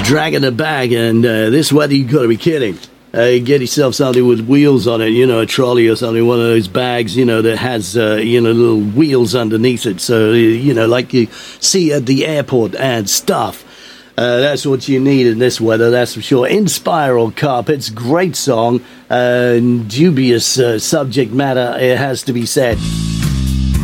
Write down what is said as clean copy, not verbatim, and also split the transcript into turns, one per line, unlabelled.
dragging a bag, and this weather you got to be kidding. Get yourself something with wheels on it, a trolley or something, one of those bags, that has, little wheels underneath it. So, like you see at the airport and stuff. That's what you need in this weather, that's for sure. Inspiral Carpets, great song. Dubious subject matter, it has to be said.